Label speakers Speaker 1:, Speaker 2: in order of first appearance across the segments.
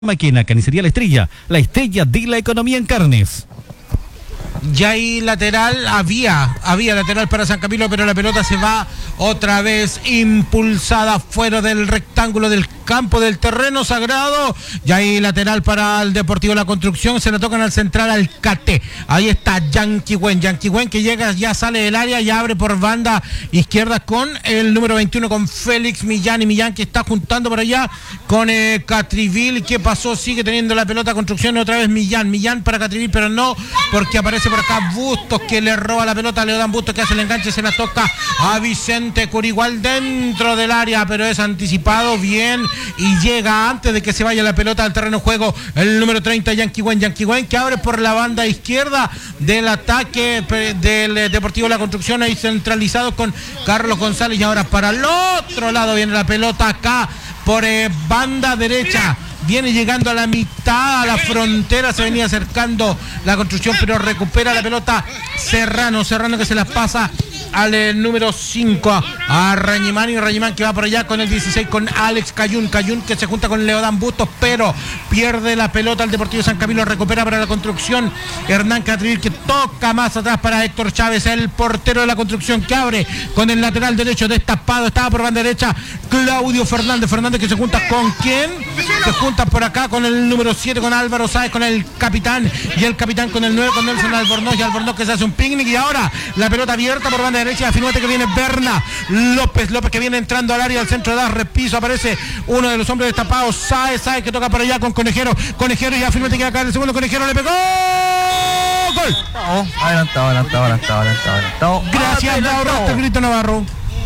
Speaker 1: Maquena, Carnicería la estrella de la economía en carnes.
Speaker 2: Ya ahí lateral, había lateral para San Camilo, pero la pelota se va otra vez impulsada fuera del rectángulo del campo del terreno sagrado. Ya ahí lateral para el Deportivo La Construcción, se la tocan al central al Cate. Ahí está Yankee Wen que llega, ya sale del área y abre por banda izquierda con el número 21, con Félix Millán, y Millán que está juntando por allá con Catrivil. ¿Qué pasó? Sigue teniendo la pelota Construcción, otra vez Millán para Catrivil, pero no, porque aparece por acá Bustos, que le roba la pelota, le dan Bustos, que hace el enganche, se la toca a Vicente Curigual dentro del área, pero es anticipado bien y llega antes de que se vaya la pelota al terreno de juego el número 30, Yankee Wen, que abre por la banda izquierda del ataque del Deportivo La Construcción, ahí centralizado con Carlos González, y ahora para el otro lado viene la pelota acá por banda derecha. Viene llegando a la mitad, a la frontera, se venía acercando La Construcción, pero recupera la pelota Serrano que se la pasa al número 5, a Rañimán, y Rañimán que va por allá con el 16, con Alex Cayún que se junta con Leodán Bustos, pero pierde la pelota el Deportivo San Camilo, recupera para La Construcción Hernán Catrivil, que toca más atrás para Héctor Chávez, el portero de La Construcción, que abre con el lateral derecho destapado, estaba por banda derecha Claudio Fernández que se junta con ¿quién? Se junta por acá con el número 7, con Álvaro Sáez, con el capitán, y el capitán con el 9, con Nelson Albornoz, y Albornoz que se hace un picnic, y ahora la pelota abierta por banda derecha, afirmate que viene Berna López que viene entrando al área, al centro de repiso, aparece uno de los hombres destapados, Sáez que toca para allá con Conejero, y afirmate que acá en el segundo Conejero le pegó ¡gol! Adelantado. Gracias, Navarro, el grito Navarro.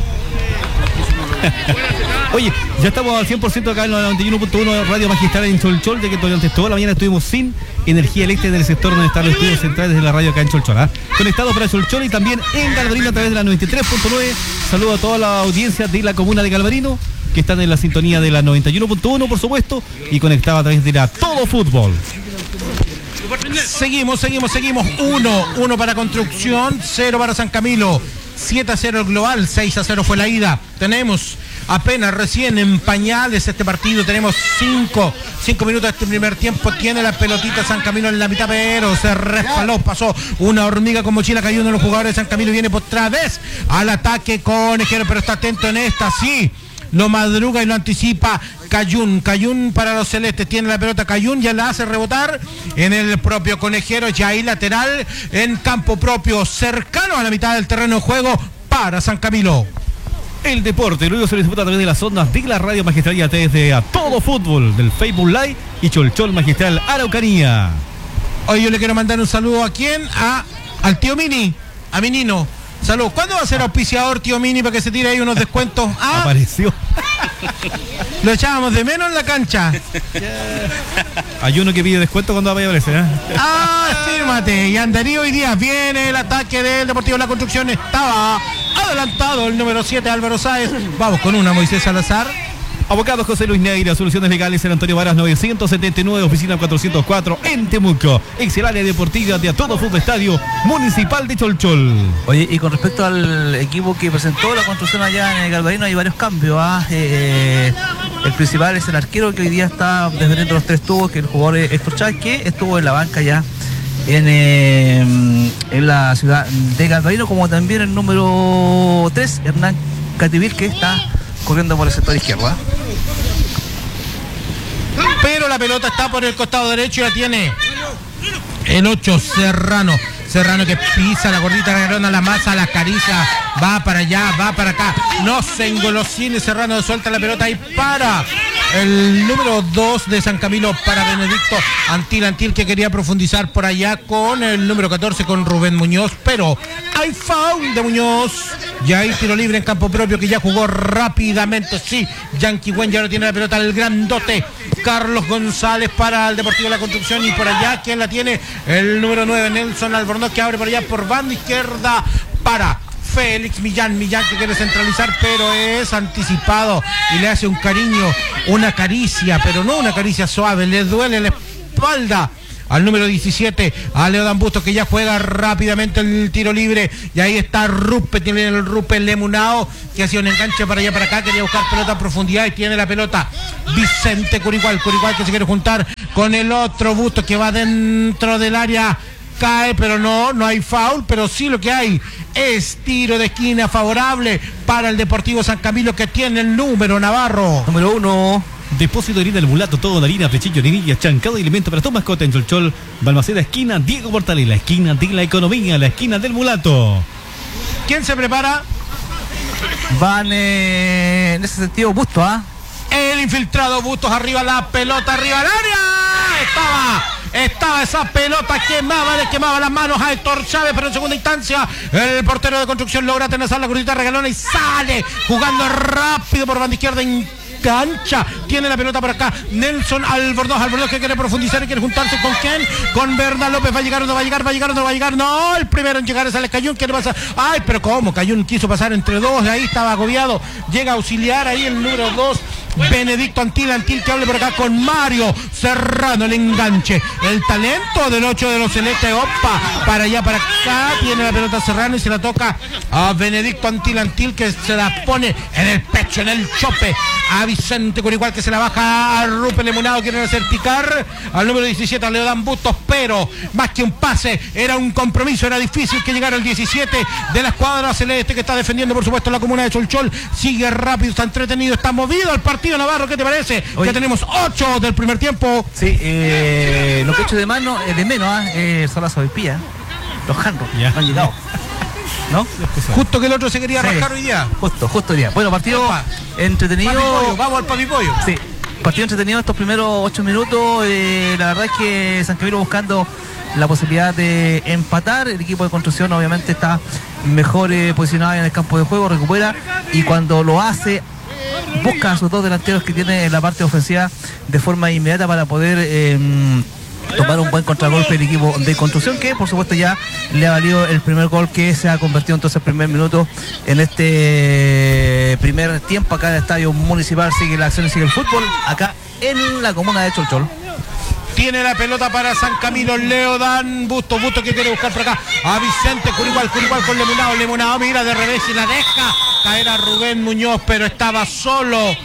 Speaker 1: Oye, ya estamos al 100% acá en la 91.1 Radio Magistral en Cholchol, ya que durante toda la mañana estuvimos sin energía eléctrica en el sector donde están los estudios centrales de la radio acá en Cholchol, conectados para Cholchol y también en Galvarino a través de la 93.9. Saludo a toda la audiencia de la comuna de Galvarino, que están en la sintonía de la 91.1, por supuesto, y conectado a través de la Todo Fútbol.
Speaker 2: Seguimos. 1 para Construcción, 0 para San Camilo. 7-0 el global, 6-0 fue la ida. Tenemos apenas recién en pañales este partido, tenemos 5 minutos de este primer tiempo, tiene la pelotita San Camilo en la mitad, pero se resbaló, pasó una hormiga con mochila, cayó uno de los jugadores de San Camilo, viene por otra vez al ataque Conejero, pero está atento en esta, sí, lo madruga y lo anticipa Cayún para los celestes, tiene la pelota Cayún, ya la hace rebotar en el propio Conejero, ya ahí lateral en campo propio, cercano a la mitad del terreno de juego para San Camilo.
Speaker 1: El deporte luego se disputa a través de las ondas de la Radio Magistral y a través de A Todo Fútbol, del Facebook Live y Cholchol Magistral Araucanía.
Speaker 2: Hoy yo le quiero mandar un saludo ¿a quién? Al tío Mini, a mi Nino. Salud. ¿Cuándo va a ser auspiciador, tío Mini, para que se tire ahí unos descuentos?
Speaker 1: Apareció.
Speaker 2: Lo echábamos de menos en la cancha.
Speaker 1: Hay uno que pide descuento cuando vaya a aparecer,
Speaker 2: fírmate. Y Darío hoy día viene el ataque del Deportivo La Construcción. Estaba adelantado el número 7, Álvaro Sáez. Vamos con una, Moisés Salazar.
Speaker 1: Abogados José Luis Neira, soluciones legales en Antonio Varas 979, oficina 404 en Temuco. Ex el área deportiva de A Todo Fútbol Estadio Municipal de Cholchol.
Speaker 3: Oye, y con respecto al equipo que presentó La Construcción allá en el Galvarino, hay varios cambios. El principal es el arquero, que hoy día está defendiendo los 3 tubos, que el jugador Héctor Chávez, que estuvo en la banca ya en la ciudad de Galvarino, como también el número 3, Hernán Cativil, que está corriendo por el sector izquierdo.
Speaker 2: Pero la pelota está por el costado derecho y la tiene el 8, Serrano que pisa la gordita garona, la masa, la acaricia, va para allá, va para acá, no se engolosine, Serrano suelta la pelota y para el número 2 de San Camilo, para Benedicto Antil, que quería profundizar por allá con el número 14, con Rubén Muñoz, pero hay foul de Muñoz, ya hay tiro libre en campo propio, que ya jugó rápidamente, sí, Yankee Wen, ya ahora tiene la pelota el grandote Carlos González para el Deportivo La Construcción, y por allá, ¿quién la tiene? El número 9, Nelson Albornoz, que abre por allá por banda izquierda para Félix Millán que quiere centralizar, pero es anticipado y le hace un cariño, una caricia, pero no una caricia suave, le duele la espalda al número 17, a Leodan Bustos, que ya juega rápidamente el tiro libre. Y ahí está Rupe, tiene el Rupe Lemunao, que ha sido un enganche para allá para acá, quería buscar pelota en profundidad y tiene la pelota Vicente Curigual que se quiere juntar con el otro Bustos que va dentro del área. Cae, pero no hay foul, pero sí lo que hay es tiro de esquina favorable para el Deportivo San Camilo, que tiene el número, Navarro.
Speaker 3: Número 1.
Speaker 1: Depósito de harina El Mulato, todo de harina, pechillo, harinilla, chancado y alimento para tu mascota en Cholchol, Balmaceda, esquina Diego Portales, la esquina de la economía, la esquina del Mulato.
Speaker 2: ¿Quién se prepara?
Speaker 3: Van en ese sentido Bustos,
Speaker 2: El infiltrado Bustos, arriba la pelota, arriba al área. Estaba esa pelota, le quemaba las manos a Héctor Chávez, pero en segunda instancia el portero de Construcción logra tener la cruzita regalona y sale jugando rápido por banda izquierda, cancha, tiene la pelota por acá Nelson Albornoz que quiere profundizar y quiere juntarse con quién, con Bernal López. ¿Va a llegar o no va a llegar? No, el primero en llegar es Alex Cayún, que le pasa, ay, pero cómo, Cayún quiso pasar entre dos, ahí estaba agobiado, llega a auxiliar ahí el número 2, Benedicto Antil que hable por acá con Mario Serrano, el enganche, el talento del 8 de los Celestes, opa, para allá, para acá, tiene la pelota Serrano y se la toca a Benedicto Antil que se la pone en el pecho, en el chope, a Vicente Curigual, que se la baja a Rupe Lemunado, quieren hacer picar al número 17, a Leodan Bustos, pero más que un pase, era un compromiso, era difícil que llegara el 17 de la escuadra celeste, que está defendiendo por supuesto la comuna de Cholchol, sigue rápido, está entretenido, está movido el partido. Navarro, ¿qué te parece?
Speaker 3: Oye,
Speaker 2: ya tenemos 8 del primer tiempo.
Speaker 3: Sí, lo que he hecho de menos son las Soypía, los Janros,
Speaker 1: ya
Speaker 3: no han llegado, ¿no?
Speaker 2: Justo que el otro se quería rascar hoy día.
Speaker 3: Justo hoy día. Bueno, partido entretenido.
Speaker 2: Papipollo, vamos al papipollo.
Speaker 3: Sí, partido entretenido estos primeros 8 minutos. La verdad es que San Camilo buscando la posibilidad de empatar. El equipo de Construcción obviamente está mejor posicionado en el campo de juego, recupera y cuando lo hace busca a sus dos delanteros que tiene en la parte ofensiva de forma inmediata para poder tomar un buen contragolpe el equipo de Construcción, que por supuesto ya le ha valido el primer gol, que se ha convertido entonces el primer minuto en este primer tiempo acá en el Estadio Municipal. Sigue la acción y sigue el fútbol acá en la comuna de Cholchol.
Speaker 2: Tiene la pelota para San Camilo, Leodan Bustos que quiere buscar por acá a Vicente Curigual con Lemunado, mira de revés y la deja caer a Rubén Muñoz, pero estaba solito,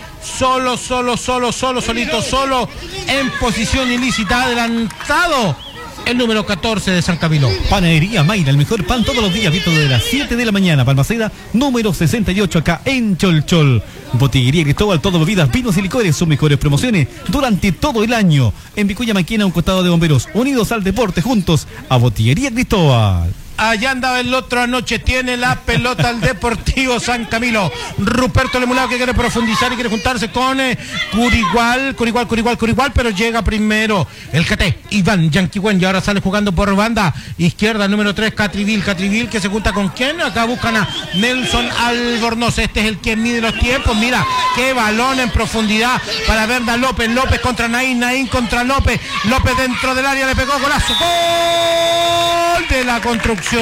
Speaker 2: en posición ilícita, adelantado el número 14 de San Camilo.
Speaker 1: Panadería Mayra, el mejor pan todos los días, abierto desde las 7 de la mañana. Balmaceda, número 68, acá en Cholchol. Botillería Cristóbal, todo bebidas, vinos y licores, sus mejores promociones durante todo el año. En Vicuña Maquena, un costado de Bomberos, unidos al deporte, juntos a Botillería Cristóbal.
Speaker 2: Allá andaba el otro anoche, tiene la pelota al Deportivo San Camilo. Ruperto Lemulado, que quiere profundizar y quiere juntarse con Curigual, pero llega primero el KT, Iván Yanquihuen, y ahora sale jugando por banda izquierda, número 3, Catrivil, que se junta con quién, acá buscan a Nelson Albornoz, este es el que mide los tiempos, mira, qué balón en profundidad para Bernal López contra Naín contra López dentro del área, le pegó golazo, gol de la Construcción.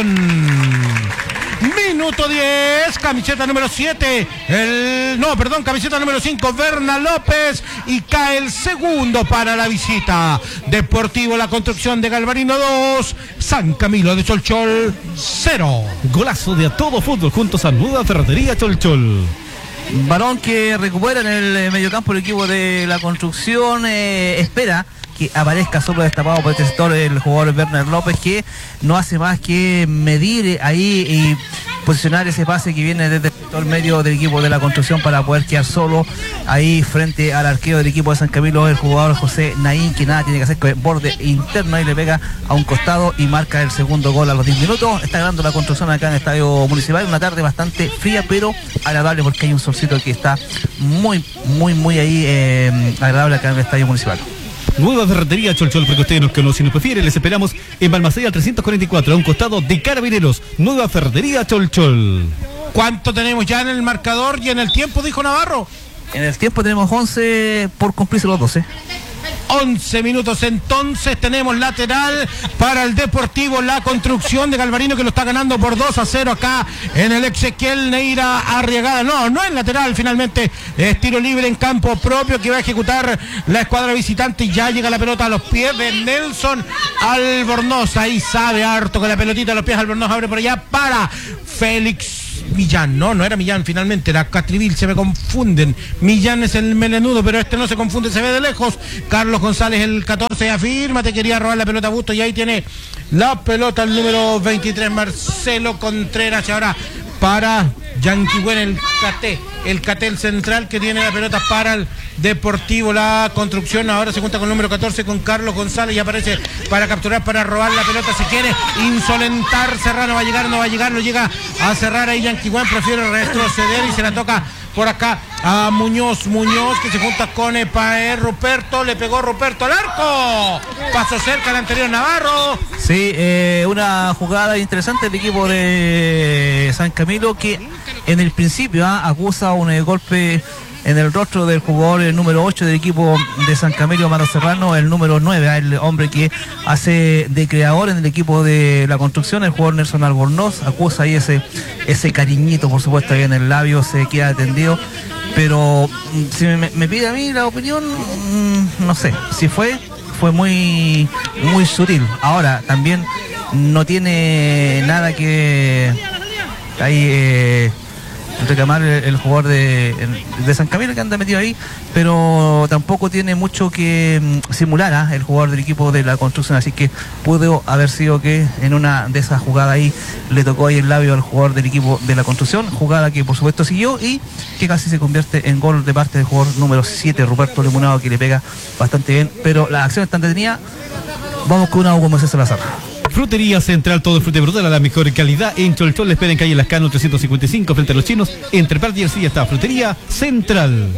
Speaker 2: Minuto 10, camiseta número 7, camiseta número 5, Bernal López, y cae el segundo para la visita. Deportivo La Construcción de Galvarino 2, San Camilo de Cholchol 0.
Speaker 1: Golazo de a todo fútbol juntos a Nueva Ferretería Cholchol.
Speaker 3: Balón que recupera en el mediocampo el equipo de La Construcción, espera que aparezca solo destapado por este sector el jugador Bernal López, que no hace más que medir ahí y posicionar ese pase que viene desde el sector medio del equipo de La Construcción para poder quedar solo ahí frente al arquero del equipo de San Camilo, el jugador José Naín, que nada tiene que hacer con el borde interno y le pega a un costado y marca el segundo gol a los 10 minutos. Está ganando La Construcción acá en el Estadio Municipal, una tarde bastante fría pero agradable porque hay un solcito que está muy ahí agradable acá en el Estadio Municipal.
Speaker 1: Nueva Ferretería Cholchol, porque ustedes nos conocen y nos prefieren. Les esperamos en Balmaceda 344, a un costado de Carabineros. Nueva Ferretería Cholchol.
Speaker 2: ¿Cuánto tenemos ya en el marcador y en el tiempo, dijo Navarro?
Speaker 3: En el tiempo tenemos 11 por cumplirse los 12.
Speaker 2: 11 minutos. Entonces tenemos lateral para el Deportivo La Construcción de Galvarino, que lo está ganando por 2-0 acá en el Ezequiel Neira Arriagada. No es lateral, finalmente es tiro libre en campo propio que va a ejecutar la escuadra visitante, y ya llega la pelota a los pies de Nelson Albornoz. Ahí sabe harto con la pelotita a los pies. Albornoz abre por allá para Félix Millán. No era Millán, finalmente era Catrivil, se me confunden. Millán es el melenudo, pero este no se confunde, se ve de lejos. Carlos González, el 14, afírmate, quería robar la pelota a Busto, y ahí tiene la pelota el número 23, Marcelo Contreras. Y ahora para Yankee Bueno, el Catel central, que tiene la pelota para el Deportivo La Construcción. Ahora se junta con el número 14, con Carlos González, y aparece para capturar, para robar la pelota. Se quiere insolentar Serrano, va a llegar, lo llega a cerrar ahí Yankee Bueno, prefiere retroceder y se la toca por acá a Muñoz, que se junta con Epaer. Ruperto, le pegó Ruperto al arco, pasó cerca el anterior Navarro.
Speaker 3: Sí, una jugada interesante del equipo de San Camilo, que en el principio acusa un golpe en el rostro del jugador, el número 8 del equipo de San Camilo, Maro Serrano, el número 9, el hombre que hace de creador en el equipo de La Construcción, el jugador Nelson Albornoz. Acusa ahí ese cariñito, por supuesto, ahí en el labio, se queda atendido. Pero si me pide a mí la opinión, no sé, si fue muy sutil. Ahora, también no tiene nada que ahí reclamar el jugador de San Camilo, que anda metido ahí, pero tampoco tiene mucho que simular el jugador del equipo de La Construcción, así que pudo haber sido que en una de esas jugadas ahí le tocó ahí el labio al jugador del equipo de La Construcción, jugada que por supuesto siguió y que casi se convierte en gol de parte del jugador número 7, Ruperto Limonado, que le pega bastante bien, pero la acción está entretenida. Vamos con una como Moisés Salazar.
Speaker 1: Frutería Central, todo el fruta y verdura, la mejor calidad en Cholchol. Le espera en calle Lascano 355, frente a los chinos. Entre Parque y Arcilla está Frutería Central.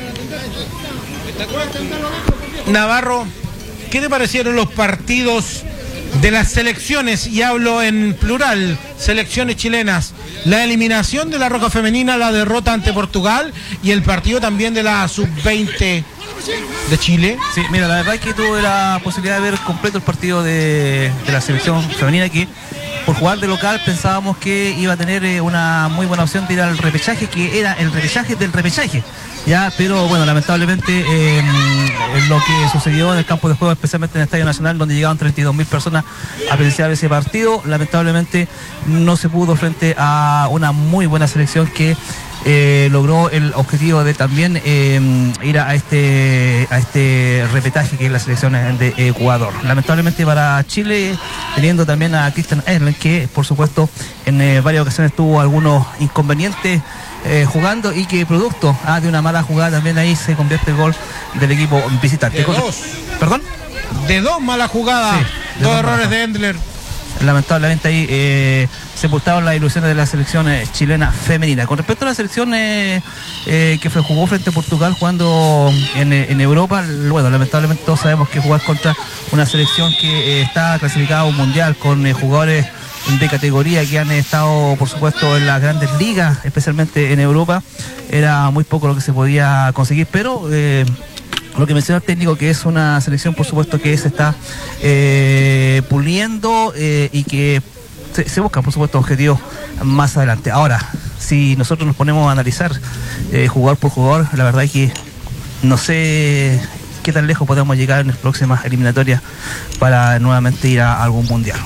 Speaker 2: Navarro, ¿qué te parecieron los partidos de las selecciones? Y hablo en plural, selecciones chilenas. La eliminación de la Roca Femenina, la derrota ante Portugal, y el partido también de la Sub-20 de Chile.
Speaker 3: Sí, mira, la verdad es que tuve la posibilidad de ver completo el partido de la selección femenina, que por jugar de local pensábamos que iba a tener una muy buena opción de ir al repechaje, que era el repechaje del repechaje. Ya, pero bueno, lamentablemente lo que sucedió en el campo de juego, especialmente en el Estadio Nacional, donde llegaban 32.000 personas a presenciar ese partido, lamentablemente no se pudo frente a una muy buena selección que logró el objetivo de también ir a este repetaje, que es la selección de Ecuador. Lamentablemente para Chile, teniendo también a Christian Erlen, que por supuesto en varias ocasiones tuvo algunos inconvenientes jugando, y que producto de una mala jugada también ahí se convierte el gol del equipo visitante. ¿Perdón?
Speaker 2: De dos malas jugadas, sí, dos errores de Endler.
Speaker 3: Lamentablemente ahí sepultaron las ilusiones de la selección chilena femenina. Con respecto a la selección que jugó frente a Portugal jugando en Europa, bueno, lamentablemente todos sabemos que jugar contra una selección que está clasificada a un mundial, con jugadores de categoría que han estado, por supuesto, en las grandes ligas, especialmente en Europa, era muy poco lo que se podía conseguir, pero lo que menciona el técnico, que es una selección, por supuesto, que se está puliendo y que se buscan, por supuesto, objetivos más adelante. Ahora, si nosotros nos ponemos a analizar jugador por jugador, la verdad es que no sé qué tan lejos podemos llegar en las próximas eliminatorias para nuevamente ir a algún mundial.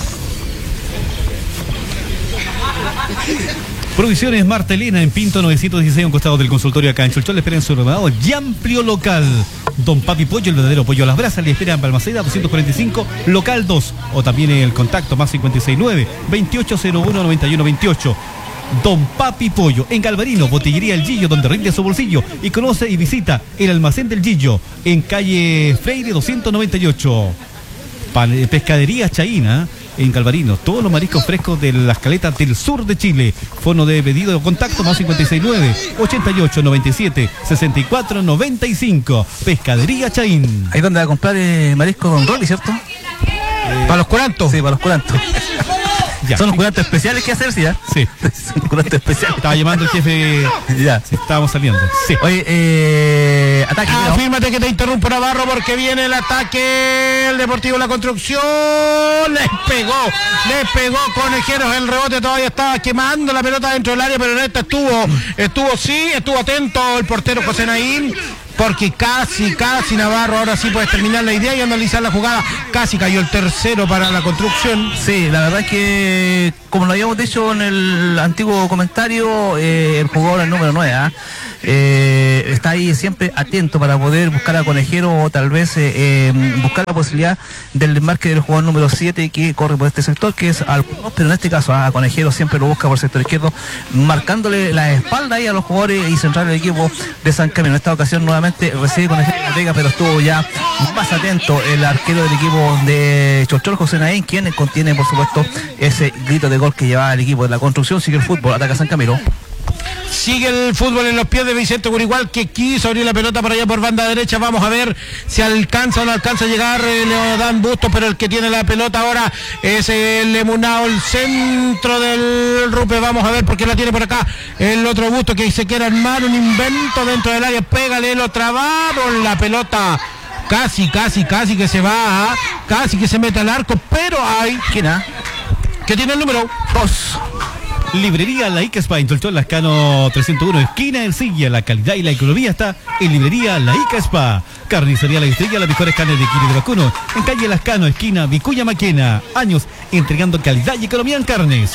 Speaker 1: Provisiones Martelena en Pinto 916, a un costado del consultorio acá en Cholchol. Le esperan su renovado y amplio local. Don Papi Pollo, el verdadero pollo a las brasas, le espera en Balmaceda 245, local 2. O también en el contacto más 569-2801-9128. Don Papi Pollo, en Galvarino, Botillería El Gillo, donde rinde su bolsillo. Y conoce y visita el almacén del Gillo, en calle Freire 298. Pescadería Chaína, en Galvarino, todos los mariscos frescos de las caletas del sur de Chile. Fono de pedido o contacto más 569-8897-6495. Pescadería Chaín.
Speaker 3: Ahí donde va a comprar marisco Don Rolly, ¿cierto?
Speaker 2: Para los curantos.
Speaker 3: Sí, para los curantos.
Speaker 1: Ya.
Speaker 3: Son los curantes especiales que hacer, ¿sí? ¿Ya?
Speaker 1: Sí.
Speaker 3: Son curantes especiales.
Speaker 1: Estaba llamando el jefe.
Speaker 3: Ya.
Speaker 1: Sí, estábamos saliendo. Sí.
Speaker 3: Oye, ataque.
Speaker 2: Afírmate que te interrumpo, Navarro, porque viene el ataque. El Deportivo La Construcción le pegó Conejeros. El rebote todavía estaba quemando la pelota dentro del área, pero en esta estuvo atento el portero José Naín. Porque casi Navarro, ahora sí puedes terminar la idea y analizar la jugada. Casi cayó el tercero para La Construcción.
Speaker 3: Sí, la verdad es que, como lo habíamos dicho en el antiguo comentario, el jugador, el número 9, está ahí siempre atento para poder buscar a Conejero o tal vez buscar la posibilidad del desmarque del jugador número 7 que corre por este sector, que es Albornoz, pero en este caso a Conejero siempre lo busca por el sector izquierdo, marcándole la espalda ahí a los jugadores y central del equipo de San Camilo. En esta ocasión nuevamente recibe Conejero la pega, pero estuvo ya más atento el arquero del equipo de Cholchol, José Naín, quien contiene por supuesto ese grito de gol que llevaba el equipo de La Construcción. Sigue el fútbol, ataca San Camilo.
Speaker 2: Sigue el fútbol en los pies de Vicente Gurigual, que quiso abrir la pelota para allá por banda derecha. Vamos a ver si alcanza o no alcanza a llegar Leodán Bustos, pero el que tiene la pelota ahora es el Lemunao, el centro del Rupe. Vamos a ver porque la tiene por acá el otro Bustos, que se quiere armar un invento dentro del área. Pégale, lo trabaron la pelota. Casi que se va, casi que se mete al arco, pero hay...
Speaker 3: ¿Quién ha?
Speaker 2: ¿Qué tiene el número 2?
Speaker 1: Librería La Ica Spa, en Cholchol, Lascano 301, esquina en Silla. La calidad y la economía está en Librería La Ica Spa. Carnicería La Estrella, las mejores carnes de kilo de vacuno. En calle Lascano, esquina Vicuña Maquena. Años entregando calidad y economía en carnes.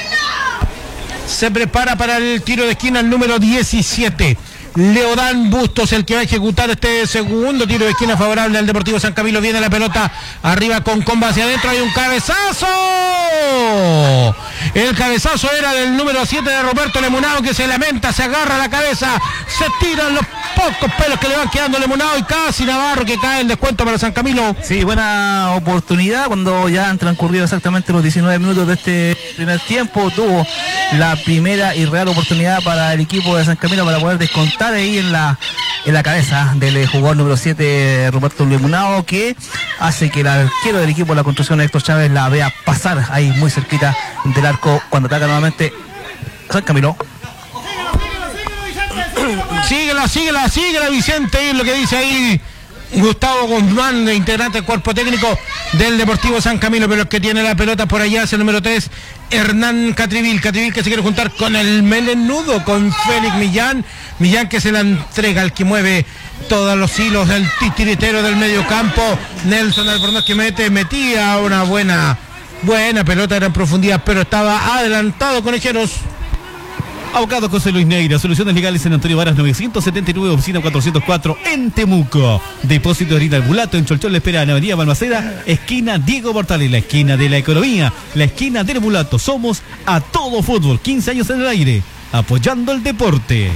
Speaker 2: Se prepara para el tiro de esquina el número 17. Leodán Bustos, el que va a ejecutar este segundo tiro de esquina favorable al Deportivo San Camilo. Viene la pelota arriba con comba hacia adentro, hay un cabezazo. El cabezazo era del número 7 de Roberto Lemunao, que se lamenta, se agarra la cabeza, se tiran los pocos pelos que le van quedando a Lemunao y casi Navarro, que cae el descuento para San Camilo.
Speaker 3: Sí, buena oportunidad cuando ya han transcurrido exactamente los 19 minutos de este primer tiempo. Tuvo la primera y real oportunidad para el equipo de San Camilo para poder descontar ahí en la cabeza del jugador número 7 Roberto Lemunao, que hace que el arquero del equipo de La Construcción, Héctor Chávez, la vea pasar ahí muy cerquita del arco cuando ataca nuevamente San Camilo. Síguela Vicente, es lo que dice ahí Gustavo Guzmán, integrante del cuerpo técnico del Deportivo San Camilo, pero el que tiene la pelota por allá es el número 3, Hernán Catrivil que se quiere juntar con el melenudo, con Félix Millán que se la entrega al que mueve todos los hilos, el titiritero del medio campo, Nelson Albornoz, que metía una buena pelota, era en profundidad, pero estaba adelantado Conejeros.
Speaker 1: Abogado José Luis Neira, soluciones legales en Antonio Varas 979, oficina 404 en Temuco. Depósito de harina al Bulato en Cholchol, le espera en Avenida Balmaceda, esquina Diego Portales, la esquina de la economía, la esquina del Bulato. Somos a todo fútbol, 15 años en el aire, apoyando el deporte.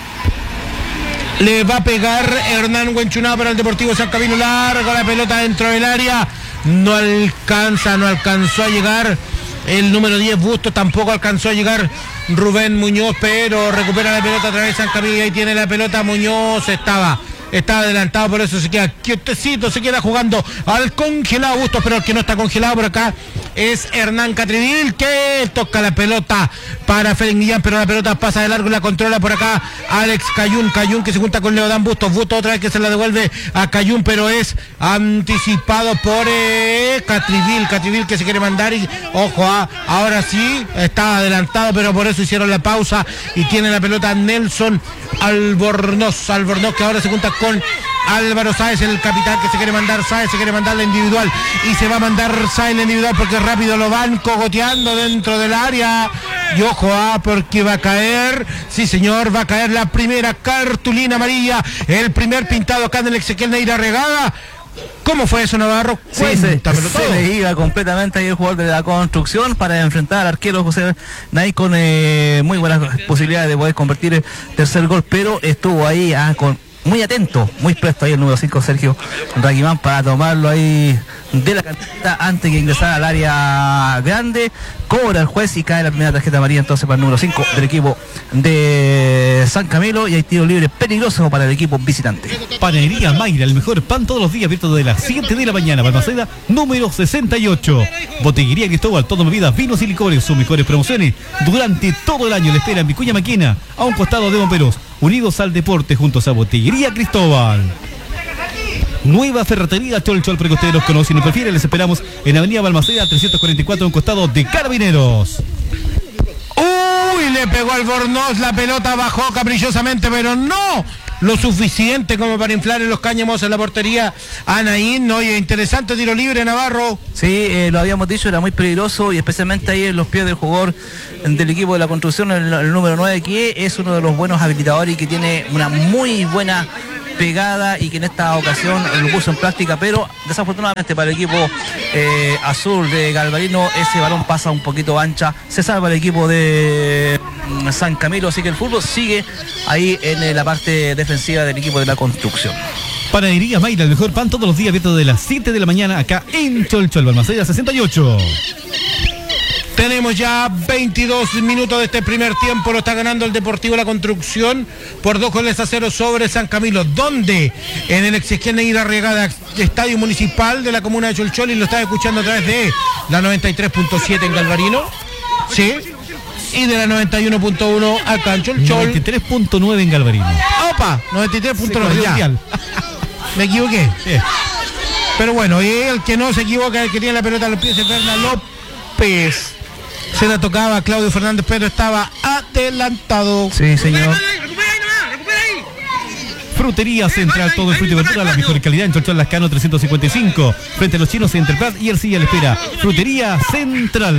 Speaker 2: Le va a pegar Hernán Huenchunao para el Deportivo San Camilo, larga la pelota dentro del área, no alcanzó a llegar el número 10 Bustos, tampoco alcanzó a llegar Rubén Muñoz, pero recupera la pelota otra vez San Camilo y ahí tiene la pelota Muñoz, estaba adelantado, por eso se queda quietecito, se queda jugando al congelado Bustos, pero el que no está congelado por acá es Hernán Catrivil, que toca la pelota para Félix Millán, pero la pelota pasa de largo y la controla por acá Alex Cayún, que se junta con Leodán Bustos otra vez que se la devuelve a Cayún, pero es anticipado por Catrivil que se quiere mandar y ojo, ahora sí está adelantado, pero por eso hicieron la pausa y tiene la pelota Nelson Albornoz, que ahora se junta con Álvaro Sáez, el capitán, que se quiere mandar la individual y se va a mandar Sáez la individual porque rápido lo van cogoteando dentro del área y ojo, porque va a caer, sí señor, va a caer la primera cartulina amarilla, el primer pintado acá en el Ezequiel Neira Regada. ¿Cómo fue eso, Navarro?
Speaker 3: Sí, se le iba completamente ahí el jugador de La Construcción para enfrentar al arquero José Nay con muy buenas posibilidades de poder convertir el tercer gol, pero estuvo ahí muy atento, muy presto ahí el número 5 Sergio Raguimán para tomarlo ahí de la cantidad antes que ingresara al área grande. Cobra el juez y cae la primera tarjeta amarilla entonces para el número 5 del equipo de San Camilo, y hay tiro libre peligroso para el equipo visitante.
Speaker 1: Panadería Mayra, el mejor pan todos los días, abierto de las 7 de la mañana. Balmaceda número 68. Botillería Cristóbal, todo bebidas, vinos y licores, sus mejores promociones durante todo el año. Le espera en Vicuña Maquena, a un costado de Bomberos, unidos al deporte juntos a Botillería Cristóbal. Nueva ferretería Cholchol, porque ustedes los conocen y prefieren. Les esperamos en Avenida Balmaceda 344, a un costado de Carabineros.
Speaker 2: Uy, le pegó al Albornoz, la pelota bajó caprichosamente, pero no lo suficiente como para inflar en los cáñamos en la portería Anaín. Oye, interesante tiro libre, Navarro.
Speaker 3: Sí, lo habíamos dicho, era muy peligroso, y especialmente ahí en los pies del jugador del equipo de la construcción, el número 9, que es uno de los buenos habilitadores y que tiene una muy buena pegada, y que en esta ocasión lo puso en práctica, pero desafortunadamente para el equipo azul de Galvarino ese balón pasa un poquito ancha. Se salva el equipo de San Camilo, así que el fútbol sigue ahí en la parte defensiva del equipo de la construcción.
Speaker 1: Panadería Mayra, el mejor pan todos los días, abierto de las 7 de la mañana acá en Cholchol, Balmaceda 68.
Speaker 2: Tenemos ya 22 minutos de este primer tiempo. Lo está ganando el Deportivo La Construcción por 2-0 sobre San Camilo, donde en el Exequiel Neira Arriagada, Estadio Municipal de la comuna de Cholchol, y lo están escuchando a través de la 93.7 en Galvarino, sí, y de la 91.1 acá en Cholchol.
Speaker 1: 93.9 en Galvarino.
Speaker 2: ¡Opa! 93.9, ya. Me equivoqué. Pero bueno, y el que no se equivoca, el que tiene la pelota a los pies, es Berna López. Se la tocaba a Claudio Fernández, pero estaba adelantado.
Speaker 3: Sí, señor.
Speaker 1: Frutería Central, todo el fruto y verdura, la mejor calidad en Cholchol Lascano 355, frente a los chinos entre Prat y Ercilla. Le espera Frutería Central.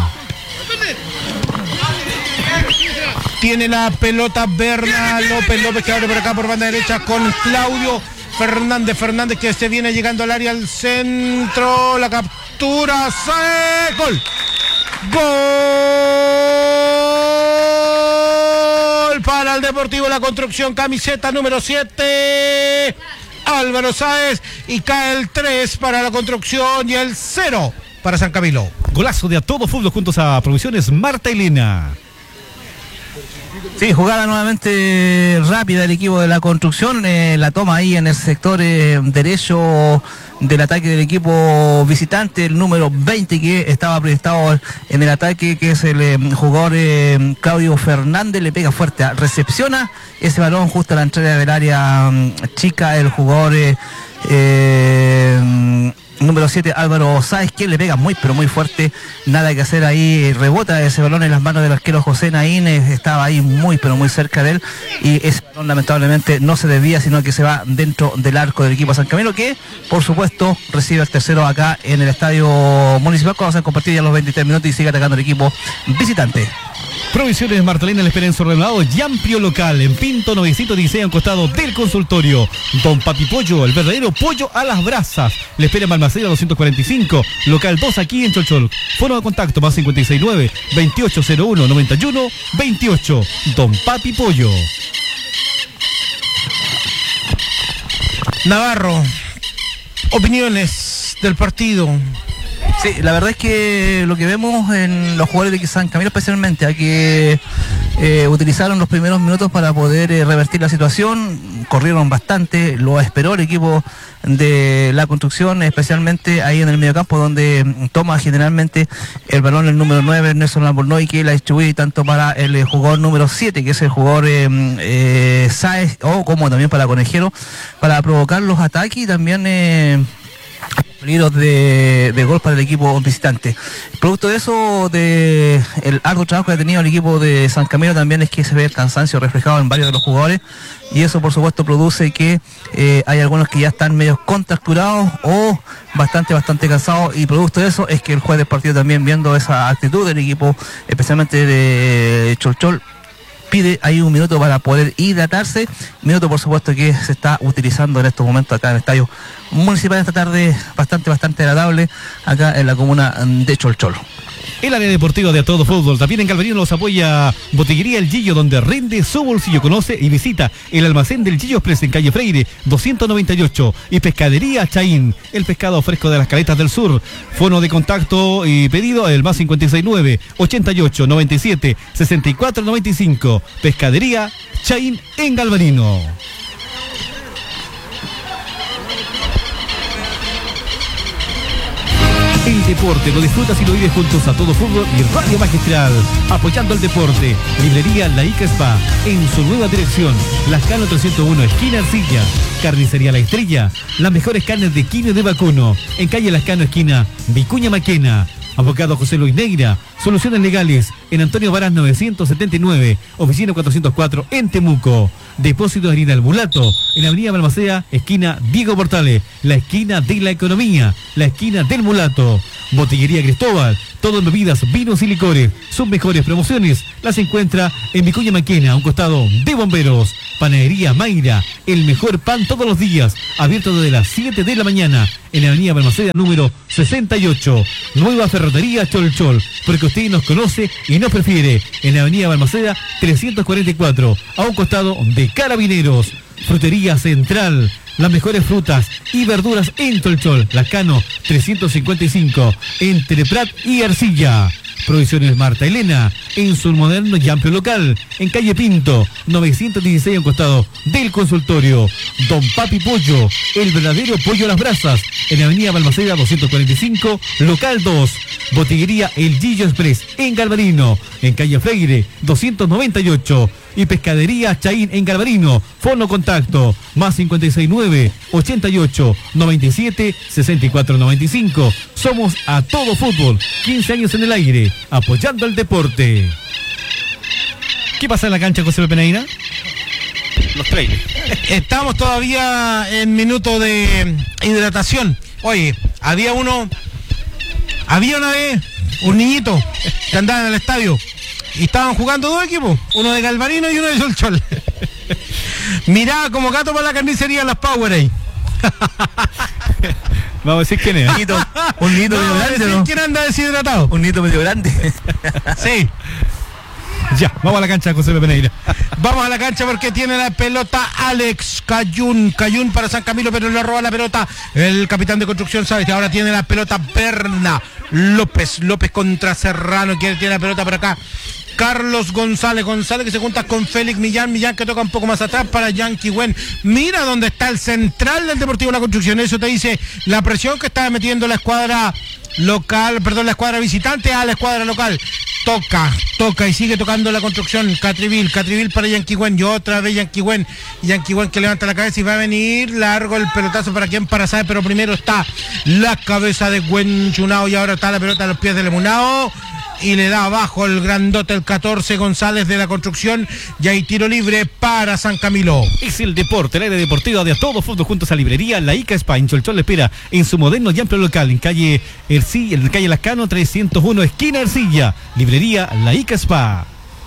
Speaker 2: Tiene la pelota Berna López que abre por acá por banda derecha con Claudio Fernández que se viene llegando al área al centro, la captura, gol. Gol para el Deportivo La Construcción, camiseta número 7, Álvaro Sáez, y cae el 3 para La Construcción y el 0 para San Camilo.
Speaker 1: Golazo de A Todo Fútbol juntos a Provisiones Marta Elena.
Speaker 3: Sí, jugada nuevamente rápida del equipo de La Construcción, la toma ahí en el sector derecho del ataque del equipo visitante, el número 20 que estaba proyectado en el ataque, que es el jugador Claudio Fernández. Le pega fuerte, recepciona ese balón justo a la entrada del área chica, el jugador número 7 Álvaro Sáez, que le pega muy pero muy fuerte, nada que hacer ahí, rebota ese balón en las manos del arquero José Naín, estaba ahí muy pero muy cerca de él, y ese balón lamentablemente no se desvía, sino que se va dentro del arco del equipo San Camilo, que por supuesto recibe el tercero acá en el Estadio Municipal, cuando se han compartido ya los 23 minutos y sigue atacando el equipo visitante.
Speaker 1: Provisiones Martelena, le espera en su renovado y amplio local en Pinto 916, a un costado del consultorio. Don Papi Pollo, el verdadero pollo a las brasas. Le espera en Balmaceda 245, local 2 aquí en Cholchol. Fono de contacto más 569-2801-91-28. Don Papi Pollo.
Speaker 2: Navarro, opiniones del partido.
Speaker 3: Sí, la verdad es que lo que vemos en los jugadores de San Camilo especialmente, a que utilizaron los primeros minutos para poder revertir la situación, corrieron bastante, lo esperó el equipo de La Construcción, especialmente ahí en el mediocampo, donde toma generalmente el balón el número 9, Nelson Albornoz, que la distribuye tanto para el jugador número 7, que es el jugador Sáez, o como también para Conejero, para provocar los ataques y también peligros de gol para el equipo visitante. Producto de eso, de el arduo trabajo que ha tenido el equipo de San Camilo, también es que se ve el cansancio reflejado en varios de los jugadores, y eso por supuesto produce que hay algunos que ya están medio contracturados o bastante cansados, y producto de eso es que el juez del partido, también viendo esa actitud del equipo, especialmente de Cholchol, pide ahí un minuto para poder hidratarse, minuto por supuesto que se está utilizando en estos momentos acá en el Estadio Municipal esta tarde, bastante agradable acá en la comuna de Cholchol.
Speaker 1: El área deportiva de A Todo Fútbol. También en Galvarino los apoya Botiguería El Gillo, donde rinde su bolsillo. Conoce y visita el almacén del Gillo Express en calle Freire 298. Y Pescadería Chaín, el pescado fresco de las Caletas del Sur. Fono de contacto y pedido el más 569 88 97 64 95. Pescadería Chaín en Galvarino. El deporte lo disfrutas y lo vives juntos a Todo Fútbol y Radio Magistral. Apoyando el deporte. Librería La Ica Spa en su nueva dirección. Lascano 301, esquina Arcilla. Carnicería La Estrella. Las mejores carnes de quino y de vacuno. En calle Lascano, esquina Vicuña Maquena. Abogado José Luis Negra. Soluciones legales en Antonio Varas 979, oficina 404 en Temuco. Depósito de harina El Mulato en Avenida Balmaceda, esquina Diego Portales, la esquina de la economía, la esquina del Mulato. Botillería Cristóbal, todo en bebidas, vinos y licores. Sus mejores promociones las encuentra en Vicuña Maquena, a un costado de Bomberos. Panadería Mayra, el mejor pan todos los días, abierto desde las 7 de la mañana en la Avenida Balmaceda número 68. Nueva Ferretería Cholchol, porque usted nos conoce y nos prefiere, en la Avenida Balmaceda 344, a un costado de Carabineros. Frutería Central, las mejores frutas y verduras en Cholchol, Lascano 355, entre Prat y Arcilla. Provisiones Marta Elena, en su moderno y amplio local, en calle Pinto, 916, a un costado del consultorio. Don Papi Pollo, el verdadero pollo a las brasas, en la Avenida Balmaceda 245, local 2. Botiguería El Gillo Express, en Galvarino, en calle Freire 298. Y Pescadería Chaín en Galvarino. Fono contacto más 569 88 97 64 95. Somos A Todo Fútbol, 15 años en el aire, apoyando el deporte. ¿Qué pasa en la cancha, José Peneira? Los trailers.
Speaker 2: Estamos todavía en minuto de hidratación. Oye, había una vez un niñito que andaba en el estadio y estaban jugando dos equipos, uno de Galvarino y uno de Cholchol. Miraba como gato para la carnicería las Powerade.
Speaker 1: Vamos a decir quién es.
Speaker 3: Un nito medio grande, ¿no?
Speaker 2: ¿Quién anda deshidratado?
Speaker 3: Un nito medio grande.
Speaker 2: Sí.
Speaker 1: Ya, vamos a la cancha, José Peneira.
Speaker 2: Vamos a la cancha porque tiene la pelota Alex Cayún para San Camilo, pero le roba la pelota el capitán de Construcción, ¿sabes? Ahora tiene la pelota Berna López contra Serrano, que tiene la pelota por acá. Carlos González que se junta con Félix Millán que toca un poco más atrás para Yankee Wen. Mira dónde está el central del Deportivo La Construcción. Eso te dice la presión que está metiendo la escuadra local, perdón, la escuadra visitante a la escuadra local. Toca y sigue tocando la Construcción. Catrivil para Yankee Wen, y otra vez Yankee Wen que levanta la cabeza y va a venir largo el pelotazo para quien, para saber, pero primero está la cabeza de Gwen Chunao y ahora está la pelota a los pies del Lemunao. Y le da abajo el grandote, el 14 González de la Construcción. Y hay tiro libre para San Camilo.
Speaker 1: Es el deporte, el área deportiva de A Todo Fútbol juntos a Librería La Ica Spa. En Cholchol le espera en su moderno y amplio local en calle Lascano 301, esquina Arcilla. Librería La Ica Spa.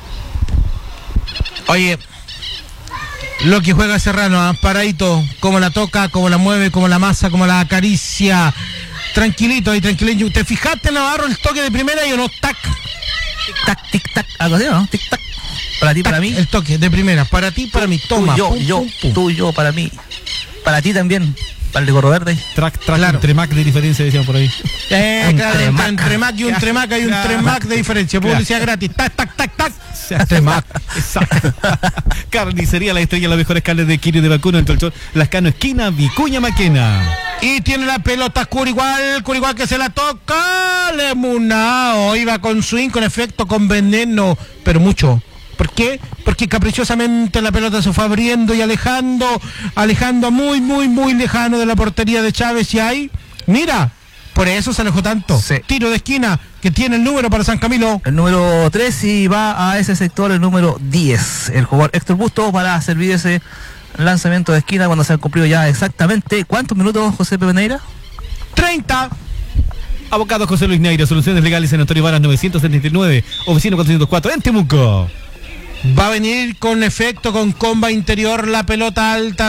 Speaker 2: Oye, lo que juega Serrano, paradito, como la toca, como la mueve, como la masa, como la acaricia. Tranquilito. ¿Te fijaste, Navarro, el toque de primera y unos tac?
Speaker 3: Tic-tac, tic-tac, algo así, ¿no? Tic-tac. Para ti, para mí.
Speaker 2: El toque de primera, para ti, para mí. Toma.
Speaker 3: Tú, yo, para mí. Para ti también. Para el de gorro verde.
Speaker 1: Track, claro. Entre Mac de diferencia, decían por ahí.
Speaker 2: Entre Mac y un Tremac hay un Tremac de diferencia. Publicidad gratis. Tac.
Speaker 1: Tremac. Exacto. Carnicería La Estrella, las mejores carnes de quino y de vacuno en Cholchol, Lascano, esquina Vicuña Maquena.
Speaker 2: Y tiene la pelota Curigual que se la toca. Lemunao. Iba con swing, con efecto, con veneno, pero mucho. ¿Por qué? Porque caprichosamente la pelota se fue abriendo y alejando muy, muy, muy lejano de la portería de Chávez. Y ahí, mira, por eso se alejó tanto. Sí. Tiro de esquina que tiene el número para San Camilo.
Speaker 3: El número 3 y va a ese sector el número 10. El jugador Héctor Busto para servir ese lanzamiento de esquina cuando se han cumplido ya exactamente. ¿Cuántos minutos, José Peneira?
Speaker 2: 30.
Speaker 1: Abogado José Luis Neira, soluciones legales en Antonio Varas 979, oficina 404 en Temuco.
Speaker 2: Va a venir con efecto, con comba interior, la pelota alta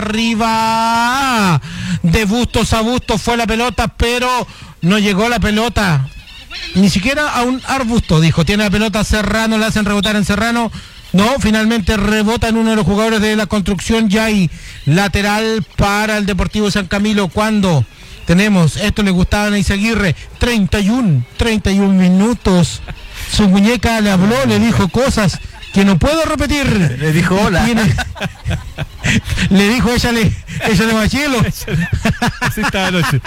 Speaker 2: arriba. De Bustos a Bustos fue la pelota, pero no llegó la pelota. ni siquiera a un arbusto, dijo. Tiene la pelota Serrano, la hacen rebotar en Serrano. No, finalmente rebota en uno de los jugadores de la construcción. Ya hay lateral para el Deportivo San Camilo. Cuando tenemos, esto le gustaba a Izaguirre, 31 minutos. Su muñeca le habló, le dijo cosas que no puedo repetir.
Speaker 3: Le dijo hola.
Speaker 2: Le dijo échale machelo.
Speaker 1: Así está anoche.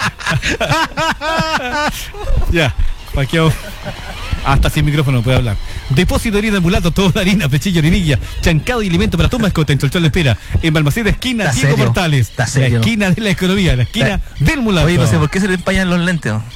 Speaker 1: Ya, paqueado. Hasta sin micrófono puede hablar. Depósito de harina ambulato, todo de harina, pechillo, orinilla, chancado y alimento para tu mascota. En Cholchol espera. En Balmaceda, esquina
Speaker 3: ¿Está
Speaker 1: Diego
Speaker 3: serio?
Speaker 1: Portales.
Speaker 3: ¿Está serio?
Speaker 1: La esquina de la economía, la esquina del mulato.
Speaker 3: Oye, no sé por qué se le empañan los lentes, ¿no?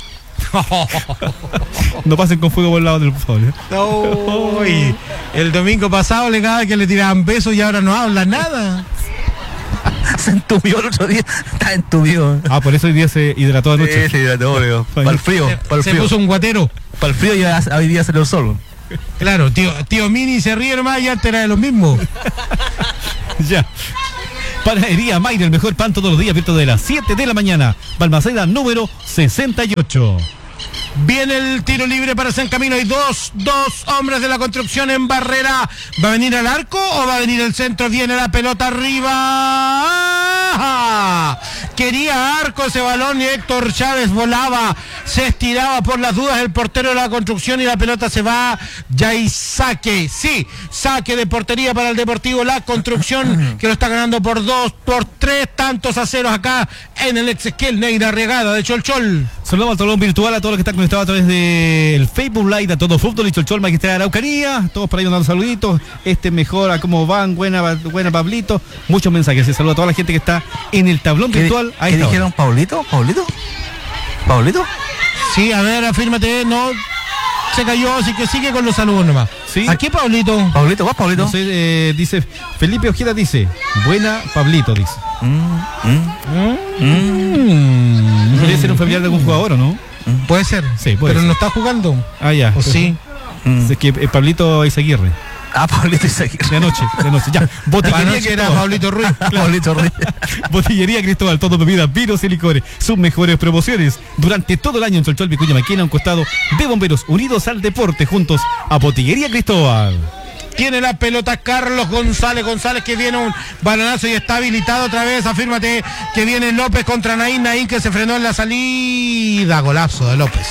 Speaker 1: No pasen con fuego por el lado del, por favor.
Speaker 2: Uy, el domingo pasado le daba que le tiraban besos y ahora no habla nada.
Speaker 3: Se entumió el otro día. Está entumido.
Speaker 1: Ah, por eso hoy día se hidrató anoche.
Speaker 3: Sí, obvio. Para el frío. Para el
Speaker 2: Se
Speaker 3: frío.
Speaker 2: puso un guatero.
Speaker 3: Para el frío ya hoy día salió el sol.
Speaker 2: Claro, tío Mini se ríe nomás y antes era de lo mismo.
Speaker 1: Ya. Panadería Mayra, el mejor pan todos los días, abierto de las 7 de la mañana. Balmaceda número 68.
Speaker 2: Viene el tiro libre para San Camilo. Hay dos hombres de la construcción en barrera. ¿Va a venir al arco o va a venir el centro? Viene la pelota arriba. ¡Ah! Quería arco ese balón y Héctor Chávez volaba. Se estiraba por las dudas el portero de la construcción y la pelota se va. Ya hay saque. Sí, saque de portería para el Deportivo La Construcción, que lo está ganando por 3 tantos a 0 acá en el Exequiel Neira Regada de Cholchol.
Speaker 1: Saludamos al tablón virtual a todos los que están conectados a través del Facebook Live, a todo fútbol y Cholchol, Magistral de Araucanía. Todos por ahí mandando saluditos. Mejora, ¿cómo van? Buena Pablito. Muchos mensajes. Se saluda a toda la gente que está en el tablón virtual.
Speaker 3: ¿Qué dijeron, Paulito? ¿Paulito?
Speaker 2: Sí, a ver, afírmate. No, se cayó, así que sigue con los saludos nomás.
Speaker 1: ¿Sí?
Speaker 2: Aquí Paulito.
Speaker 3: Paulito, ¿vas, Paulito?
Speaker 1: No sé, dice Felipe Ojeda, dice buena Pablito, dice. Debe ser un familiar de algún jugador, ¿o no?
Speaker 2: Puede ser,
Speaker 1: Sí, puede
Speaker 2: pero
Speaker 1: ser.
Speaker 2: no está jugando.
Speaker 1: Ah, ya.
Speaker 2: ¿O sí?
Speaker 1: Es que Pablito Izaguirre.
Speaker 3: Ah, Paulito Izaguirre.
Speaker 1: De anoche. Ya. Botillería
Speaker 2: Anoche era
Speaker 1: Cristóbal.
Speaker 2: Pablito Ruiz.
Speaker 3: Paulito Ruiz.
Speaker 1: Botillería Cristóbal, todo bebidas, vinos y licores. Sus mejores promociones durante todo el año en Cholchol, Vicuña Maquena, a un costado de Bomberos, unidos al deporte, juntos a Botillería Cristóbal.
Speaker 2: Tiene la pelota Carlos González que viene un balonazo y está habilitado otra vez. Afírmate que viene López contra Naín que se frenó en la salida. Golazo de López.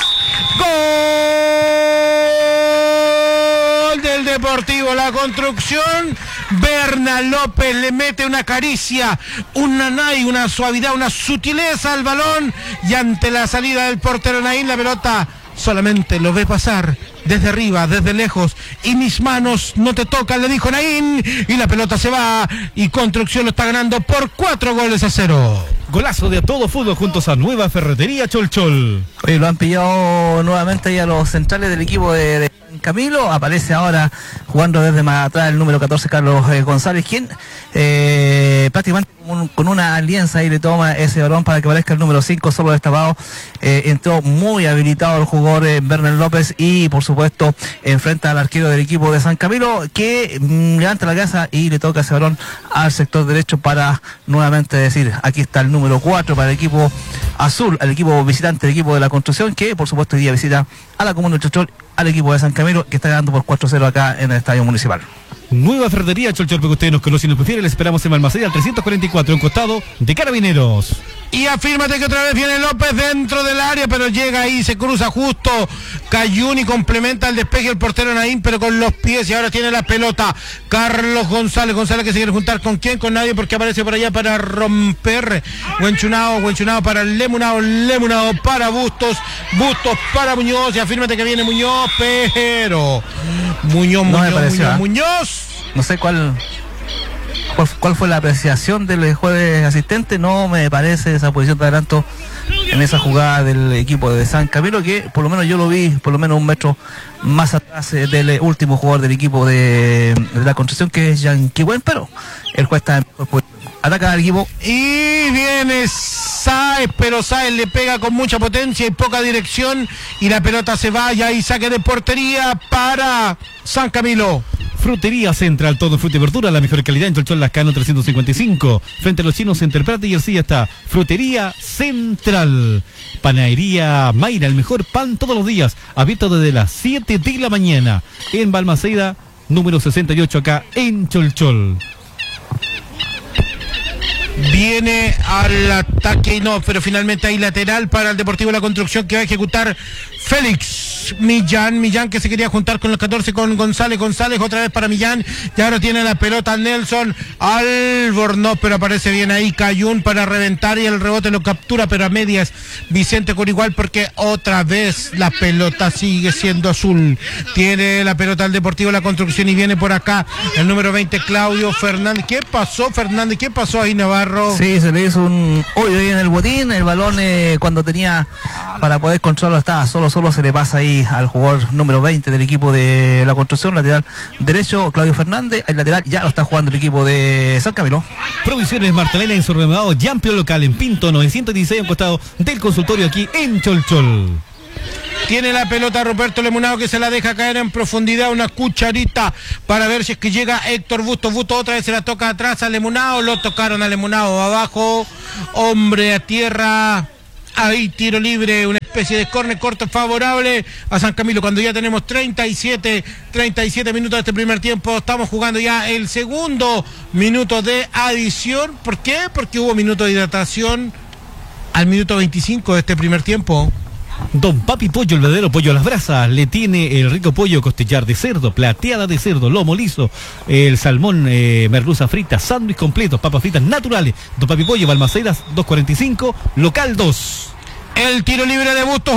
Speaker 2: Gol del Deportivo La Construcción. Berna López le mete una caricia, una suavidad, una sutileza al balón y ante la salida del portero Naín la pelota solamente lo ve pasar desde arriba, desde lejos, y mis manos no te tocan, le dijo Naín, y la pelota se va, y Construcción lo está ganando por 4-0.
Speaker 1: Golazo de todo fútbol juntos a Nueva Ferretería Cholchol.
Speaker 3: Oye, lo han pillado nuevamente ahí a los centrales del equipo de Camilo. Aparece ahora jugando desde más atrás el número 14, Carlos González, quien prácticamente con una alianza ahí le toma ese balón para que aparezca el número 5 solo destapado. Entró muy habilitado el jugador Berner López y por supuesto enfrenta al arquero del equipo de San Camilo, que levanta la cabeza y le toca ese balón al sector derecho para nuevamente decir, aquí está el número 4 para el equipo azul, al equipo visitante del equipo de La Construcción, que por supuesto hoy día visita a la comuna de Cholchol, al equipo de San Camilo, que está ganando por 4-0 acá en el estadio municipal.
Speaker 1: Nueva Ferretería Cholchol, porque ustedes nos conocen y nos prefieren. Les esperamos en Balmaceda al 344, en costado de Carabineros.
Speaker 2: Y afírmate que otra vez viene López dentro del área, pero llega ahí, se cruza justo Cayuni, complementa el despeje el portero Naín, pero con los pies, y ahora tiene la pelota Carlos González que se quiere juntar con quién, con nadie, porque aparece por allá para romper. Huenchunao para Lemunao para Bustos para Muñoz, y afírmate que viene Muñoz, pero Muñoz.
Speaker 3: No sé cuál fue la apreciación del juez asistente. No me parece esa posición de adelanto en esa jugada del equipo de San Camilo, que por lo menos yo lo vi por lo menos un metro más atrás del último jugador del equipo de La Construcción, que es Yanquiwen, pero el juez está ataca al equipo.
Speaker 2: Y viene Sáez, pero Sáez le pega con mucha potencia y poca dirección, y la pelota se va, y ahí saque de portería para San Camilo.
Speaker 1: Frutería Central, todo fruta y verdura, la mejor calidad en Cholchol Lascano 355. Frente a los chinos entre Plata y Ercilla está Frutería Central. Panadería Mayra, el mejor pan todos los días, abierto desde las 7 de la mañana. En Balmaceda, número 68 acá en Cholchol.
Speaker 2: Viene al ataque y no, pero finalmente hay lateral para el Deportivo La Construcción que va a ejecutar Félix Millán que se quería juntar con los 14 con González otra vez para Millán, y ahora tiene la pelota Nelson Albornoz, pero aparece bien ahí Cayún para reventar y el rebote lo captura, pero a medias Vicente con igual, porque otra vez la pelota sigue siendo azul. Tiene la pelota el Deportivo La Construcción y viene por acá el número 20 Claudio Fernández. ¿Qué pasó, Fernández? ¿Qué pasó ahí, Navarro?
Speaker 3: Sí, se le hizo un hoyo ahí en el botín, el balón cuando tenía para poder controlarlo estaba solo se le pasa ahí al jugador número 20 del equipo de La Construcción, lateral derecho Claudio Fernández. El lateral ya lo está jugando el equipo de San Camilo.
Speaker 1: Provisiones Martelena en supermercado y amplio local en Pinto 916, a un costado del consultorio aquí en Cholchol.
Speaker 2: Tiene la pelota Roberto Lemunado que se la deja caer en profundidad, una cucharita para ver si es que llega Héctor Bustos. Bustos otra vez se la toca atrás a Lemunado, lo tocaron a Lemunado abajo, hombre a tierra. Ahí tiro libre, una especie de córner corto favorable a San Camilo, cuando ya tenemos 37 minutos de este primer tiempo. Estamos jugando ya el segundo minuto de adición. ¿Por qué? Porque hubo minuto de hidratación al minuto 25 de este primer tiempo.
Speaker 1: Don Papi Pollo, el verdadero pollo a las brasas, le tiene el rico pollo costillar de cerdo, plateada de cerdo, lomo liso, el salmón, merluza frita, sándwich completo, papas fritas naturales. Don Papi Pollo, Balmacedas 245, local 2.
Speaker 2: El tiro libre de Bustos.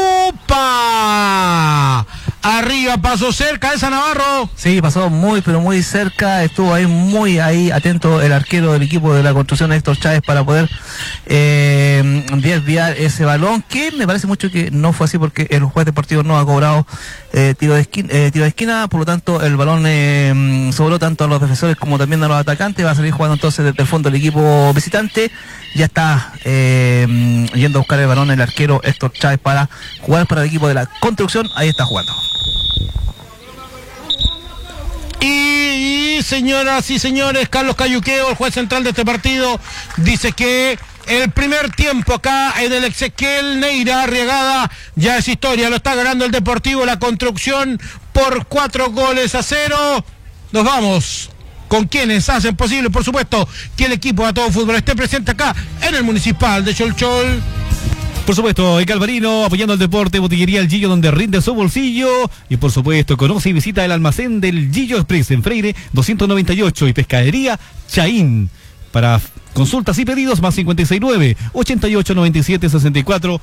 Speaker 2: ¡Upa! Arriba, pasó cerca esa, Navarro.
Speaker 3: Sí, pasó muy, pero muy cerca. Estuvo ahí muy atento el arquero del equipo de La Construcción, Héctor Chávez, para poder desviar ese balón, que me parece mucho que no fue así, porque el juez deportivo no ha cobrado tiro de esquina, por lo tanto el balón sobró tanto a los defensores como también a los atacantes. Va a salir jugando entonces desde el fondo el equipo visitante. Ya está yendo a buscar el balón el arquero Héctor Chávez para jugar para el equipo de La Construcción. Ahí está jugando.
Speaker 2: Y señoras y señores, Carlos Cayuqueo, el juez central de este partido, dice que el primer tiempo acá en el Ezequiel Neira Arriagada ya es historia. Lo está ganando el Deportivo La Construcción por 4-0. Nos vamos con quienes hacen posible, por supuesto, que el equipo de Todo Fútbol esté presente acá en el Municipal de Cholchol.
Speaker 1: Por supuesto, el Calvarino apoyando el deporte, Botillería El Gillo, donde rinde su bolsillo. Y por supuesto, conoce y visita el almacén del Gillo Express en Freire 298 y Pescadería Chaín. Para consultas y pedidos, más 569 88 97 64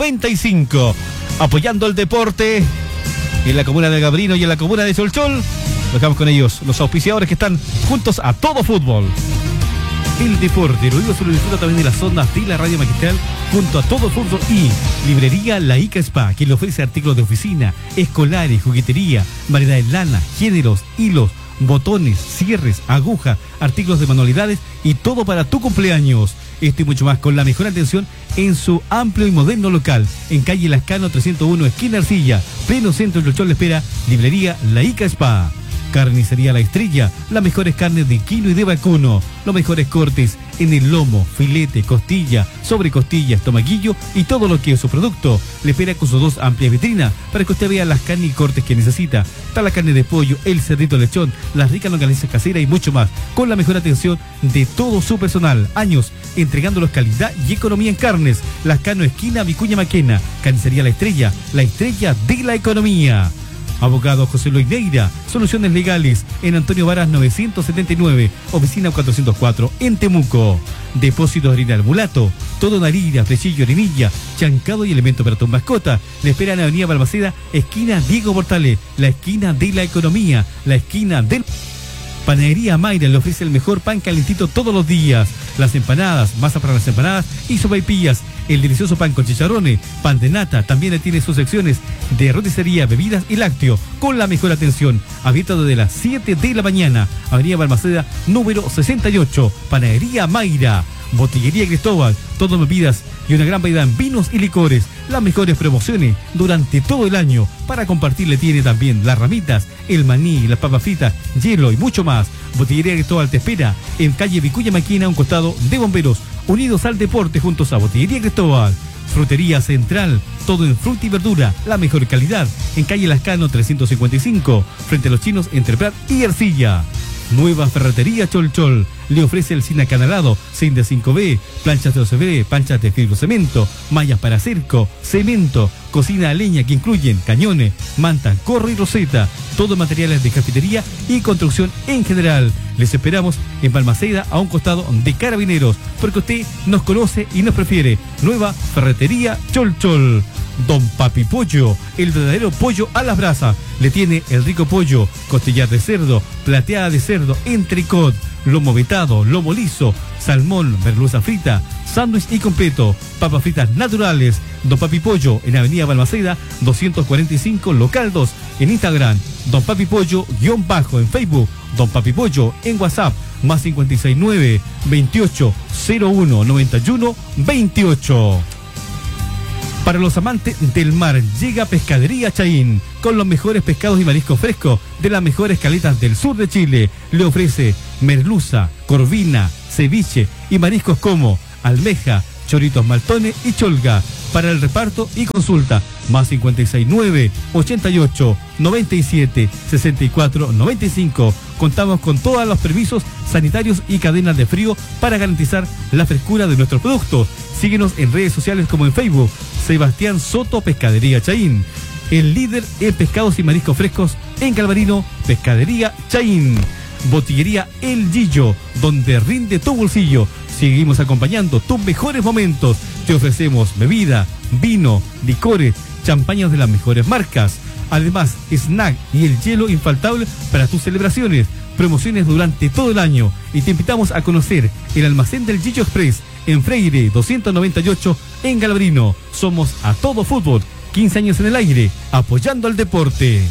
Speaker 1: 95. Apoyando el deporte en la comuna de Calvarino y en la comuna de Cholchol. Lo dejamos con ellos, los auspiciadores que están juntos a Todo Fútbol. El deporte, lo digo, se lo disfruta también de las ondas de la Radio Magistral junto a Todo Fútbol y Librería La Ica Spa, que le ofrece artículos de oficina, escolares, juguetería, variedad de lana, géneros, hilos, botones, cierres, agujas, artículos de manualidades y todo para tu cumpleaños. Esto y mucho más con la mejor atención en su amplio y moderno local en calle Lascano 301, esquina Arcilla, pleno centro de Cholchol. Le espera Librería La Ica Spa. Carnicería La Estrella, las mejores carnes de kilo y de vacuno, los mejores cortes en el lomo, filete, costilla, sobrecostilla, estomaguillo y todo lo que es su producto. Le espera con sus dos amplias vitrinas para que usted vea las carnes y cortes que necesita. Está la carne de pollo, el cerdito lechón, las ricas longanizas caseras y mucho más, con la mejor atención de todo su personal. Años entregándolos calidad y economía en carnes. Lascano esquina Vicuña Maquena. Carnicería La Estrella de la economía. Abogado José Luis Neira, soluciones legales en Antonio Varas 979, oficina 404 en Temuco. Depósitos de harina al mulato, todo en harina, flechillo, harinilla, chancado y elemento para tu mascota. Le espera en Avenida Balmaceda, esquina Diego Portales, la esquina de la economía, la esquina del... Panadería Mayra le ofrece el mejor pan calentito todos los días. Las empanadas, masa para las empanadas y sopaipillas. El delicioso pan con chicharrones, pan de nata. También tiene sus secciones de roticería, bebidas y lácteo con la mejor atención. Abierto desde las 7 de la mañana. Avenida Balmaceda, número 68. Panadería Mayra. Botillería Cristóbal, todo bebidas y una gran variedad en vinos y licores. Las mejores promociones durante todo el año. Para compartir le tiene también Las Ramitas el maní, las papas fritas, hielo y mucho más. Botillería Cristóbal te espera en calle Vicuña Maquena, a un costado de Bomberos. Unidos al deporte juntos a Botillería Cristóbal. Frutería Central, todo en fruta y verdura, la mejor calidad, en calle Lascano 355, frente a los chinos entre Prat y Ercilla. Nueva Ferretería Cholchol, le ofrece el cine acanalado, zinc de 5B, planchas de OCB, planchas de fibrocemento, mallas para cerco, cemento, cocina a leña que incluyen cañones, manta, corro y roseta, todo materiales de cafetería y construcción en general. Les esperamos en Balmaceda, a un costado de Carabineros, porque usted nos conoce y nos prefiere. Nueva Ferretería Cholchol. Don Papi Pollo, el verdadero pollo a las brasas. Le tiene el rico pollo, costillar de cerdo, plateada de cerdo, entrecot, lomo vetado, lomo liso, salmón, merluza frita, sándwich y completo, papas fritas naturales. Don Papi Pollo en Avenida Balmaceda 245, local 2, en Instagram, Don Papi Pollo _ en Facebook, Don Papi Pollo en WhatsApp, más 569 28 01 91 28. Para los amantes del mar, llega Pescadería Chaín, con los mejores pescados y mariscos frescos de las mejores caletas del sur de Chile. Le ofrece merluza, corvina, ceviche y mariscos como almeja, choritos maltones y cholga. Para el reparto y consulta, más 569 88 97 64 95. Contamos con todos los permisos sanitarios y cadenas de frío para garantizar la frescura de nuestros productos. Síguenos en redes sociales como en Facebook, Sebastián Soto Pescadería Chaín. El líder en pescados y mariscos frescos en Galvarino, Pescadería Chaín. Botillería El Gillo, donde rinde tu bolsillo. Seguimos acompañando tus mejores momentos. Te ofrecemos bebida, vino, licores, champañas de las mejores marcas. Además, snack y el hielo infaltable para tus celebraciones. Promociones durante todo el año. Y te invitamos a conocer el almacén del Gillo Express en Freire 298 en Galvarino. Somos a todo fútbol. 15 años en el aire, apoyando al deporte.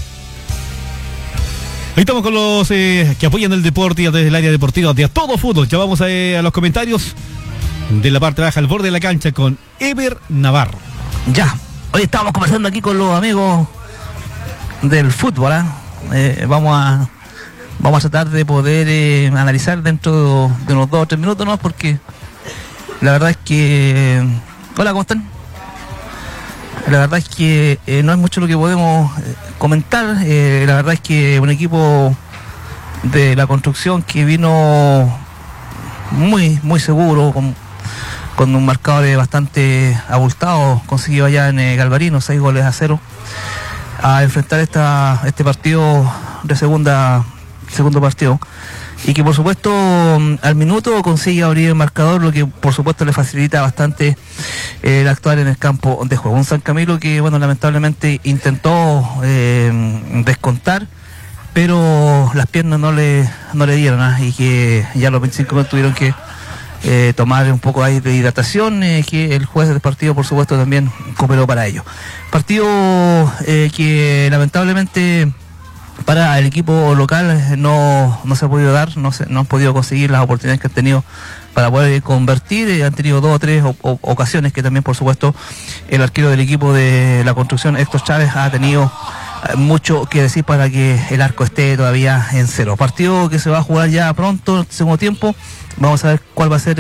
Speaker 1: Ahí estamos con los que apoyan el deporte desde el área deportiva de A Todo Fútbol. Ya vamos a los comentarios de la parte baja, al borde de la cancha, con Ever Navarro.
Speaker 3: Ya, hoy estamos conversando aquí con los amigos del fútbol. Vamos a tratar de poder analizar dentro de unos 2 o 3 minutos, ¿no? Porque la verdad es que... Hola, ¿cómo están? La verdad es que no es mucho lo que podemos comentar. La verdad es que un equipo de la construcción que vino muy seguro, con un marcador bastante abultado, consiguió allá en Galvarino 6-0 a enfrentar este partido de segundo partido, y que por supuesto al minuto consigue abrir el marcador, lo que por supuesto le facilita bastante el actuar en el campo de juego. Un San Camilo que, bueno, lamentablemente intentó descontar, pero las piernas no le dieron, y que ya a los 25 minutos tuvieron que tomar un poco ahí de hidratación, que el juez del partido por supuesto también cooperó para ello. Partido que lamentablemente para el equipo local no se ha podido dar, no han podido conseguir las oportunidades que han tenido para poder convertir. Han tenido 2 o 3 ocasiones que también por supuesto el arquero del equipo de la construcción, Héctor Chávez, ha tenido mucho que decir para que el arco esté todavía en 0. Partido que se va a jugar ya pronto, segundo tiempo. Vamos a ver cuál va a ser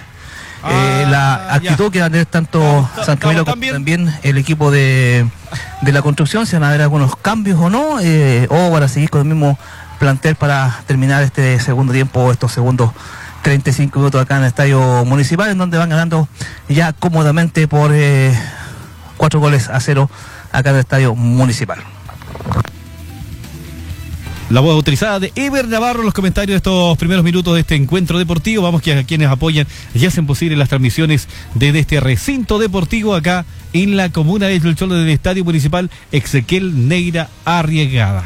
Speaker 3: la actitud que va a tener tanto San Camilo como también el equipo de la construcción, si van a haber algunos cambios o no, o van a seguir con el mismo plantel para terminar este segundo tiempo, estos segundos 35 minutos acá en el Estadio Municipal, en donde van ganando ya cómodamente por 4-0 acá en el Estadio Municipal.
Speaker 1: La voz autorizada de Ever Navarro en los comentarios de estos primeros minutos de este encuentro deportivo. Vamos que a quienes apoyan y hacen posible las transmisiones desde este recinto deportivo acá en la comuna de Cholchol, del Estadio Municipal Exequiel Neira Arriagada.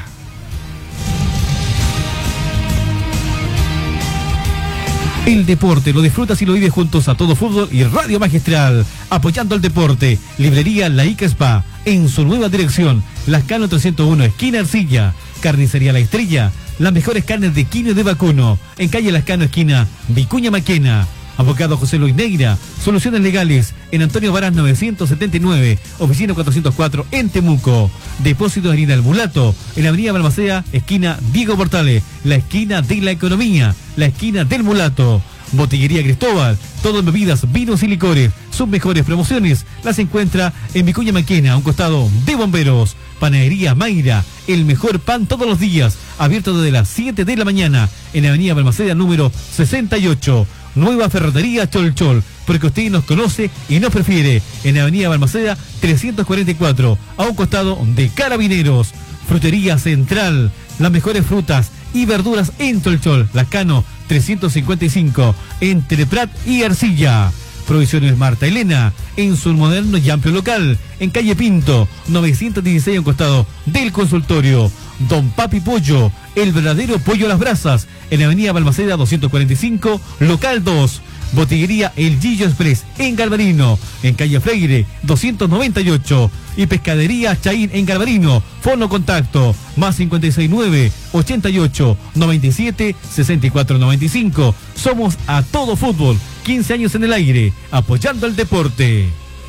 Speaker 1: El deporte lo disfrutas y lo vives juntos a Todo Fútbol y Radio Magistral, apoyando al deporte. Librería La Ica Spa, en su nueva dirección, Lascano 301, esquina Ercilla. Carnicería La Estrella, las mejores carnes de quino y de vacuno, en calle Lascano, esquina Vicuña Maquena. Abogado José Luis Neira, soluciones legales en Antonio Varas 979, oficina 404 en Temuco. Depósito de harina El Mulato, en Avenida Balmaceda, esquina Diego Portales, la esquina de la economía, la esquina del Mulato. Botillería Cristóbal, todo en bebidas, vinos y licores. Sus mejores promociones las encuentra en Vicuña Maquena, a un costado de Bomberos. Panadería Mayra, el mejor pan todos los días, abierto desde las 7 de la mañana, en Avenida Balmaceda número 68. Nueva Ferretería Cholchol, porque usted nos conoce y nos prefiere, en Avenida Balmaceda 344, a un costado de Carabineros. Frutería Central, las mejores frutas y verduras en Cholchol, Lascano 355, entre Prat y Arcilla. Provisiones Marta Elena, en su moderno y amplio local, en calle Pinto, 916, a un costado del consultorio. Don Papi Pollo, el verdadero pollo a las brasas, en Avenida Balmaceda 245, local 2. Botillería El Gillo Express en Galvarino, en calle Freire 298. Y Pescadería Chaín en Galvarino. Fono contacto más 569 88 97 64 95. Somos A Todo Fútbol, 15 años en el aire, apoyando el deporte.